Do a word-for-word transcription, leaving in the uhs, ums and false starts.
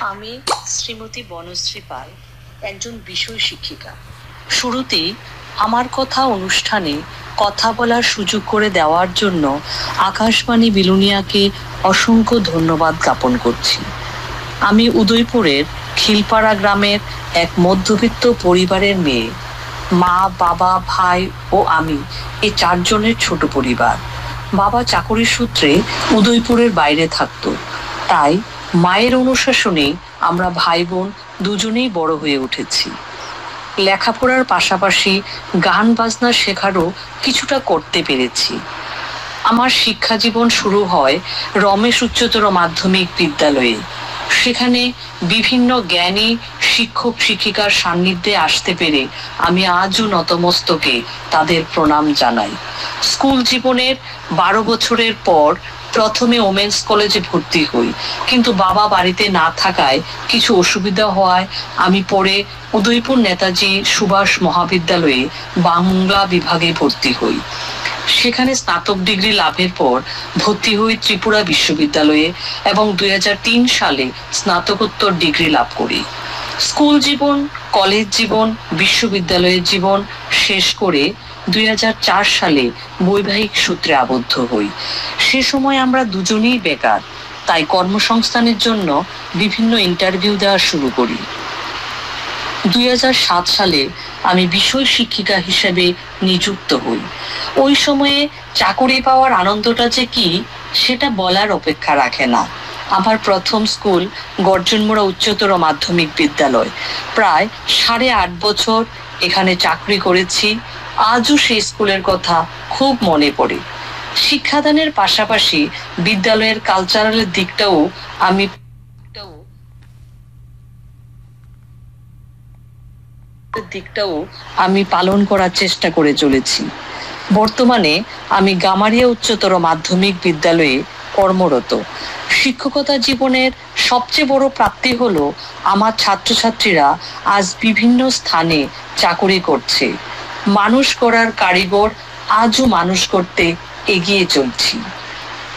আমি শ্রীমতী বনশ্রী পাল, একজন বিষয় শিক্ষিকা। শুরুতেই আমার কথা অনুষ্ঠানে কথা বলার সুযোগ করে দেওয়ার জন্য আকাশবাণী বিলুনিয়াকে অসংখ্য ধন্যবাদ জ্ঞাপন করছি। আমি উদয়পুরের খিলপাড়া গ্রামের এক মধ্যবিত্ত পরিবারের মেয়ে। মা, বাবা, ভাই ও আমি এই চারজনের ছোট পরিবার। বাবা চাকরির সূত্রে উদয়পুরের বাইরে থাকতো, তাই মায়ের অনুশাসনে আমরা ভাই বোন দুজনেই বড় হয়ে উঠেছি। লেখাপড়ার পাশাপাশি গান বাজনা শেখারও কিছুটা করতে পেরেছি। আমার শিক্ষা জীবন শুরু হয় রমেশ উচ্চতর মাধ্যমিক বিদ্যালয়ে। সেখানে বিভিন্ন জ্ঞানী শিক্ষক শিক্ষিকার সান্নিধ্যে আসতে পেরে আমি আজও নতমস্তকে তাদের প্রণাম জানাই। স্কুল জীবনের বারো বছরের পর প্রথমে ওমেন্স কলেজে ভর্তি হই, কিন্তু বাবা বাড়িতে না থাকায় কিছু অসুবিধা হওয়ায় আমি পরে উদয়পুর নেতাজি সুভাষ মহাবিদ্যালয়ে বাংলা বিভাগে ভর্তি হই। সেখানে স্নাতক ডিগ্রি লাভের পর ভর্তি হই ত্রিপুরা বিশ্ববিদ্যালয়ে এবং দুই হাজার তিন সালে স্নাতকোত্তর ডিগ্রি লাভ করি। স্কুল জীবন, কলেজ জীবন, বিশ্ববিদ্যালয়ের জীবন শেষ করে দুই হাজার চার সালে বৈবাহিক সূত্রে আবদ্ধ হই। সে সময় আমরা দুজনেই বেকার, তাই কর্মসংস্থানের জন্য বিভিন্ন ইন্টারভিউ দেওয়া শুরু করি। দুই হাজার সাত সালে আমি বিষয় শিক্ষিকা হিসেবে নিযুক্ত হই। ওই সময়ে চাকরি পাওয়ার আনন্দটা যে কি সেটা বলার অপেক্ষা রাখে না। আমার প্রথম স্কুল গর্জনমোড়া উচ্চতর মাধ্যমিক বিদ্যালয়। প্রায় সাড়ে আট বছর এখানে চাকরি করেছি। আজও সেই স্কুলের কথা খুব মনে পড়ে। শিক্ষাদানের পাশাপাশি বিদ্যালয়ের কালচারালের দিকটাও আমি দিকটাও আমি পালন করার চেষ্টা করে চলেছি। বর্তমানে আমি গামারিয়া উচ্চতর মাধ্যমিক বিদ্যালয়ে কর্মরত। শিক্ষকতা জীবনের সবচেয়ে বড় প্রাপ্তি হলো আমার ছাত্রছাত্রীরা আজ বিভিন্ন স্থানে চাকরি করছে। মানুষ করার কারিগর আজও মানুষ করতে এগিয়ে চলছি।